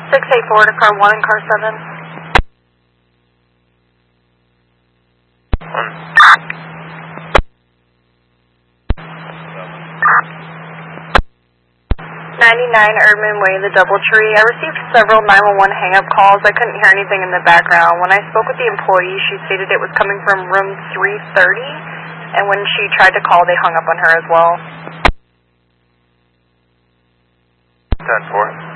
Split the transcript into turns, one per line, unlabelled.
684 to car 1 and car 7. 99 Erdman Way, the Doubletree. I received several 911 hang-up calls. I couldn't hear anything in the background. When I spoke with the employee, she stated it was coming from room 330, and when she tried to call, they hung up on her as well.
10-4.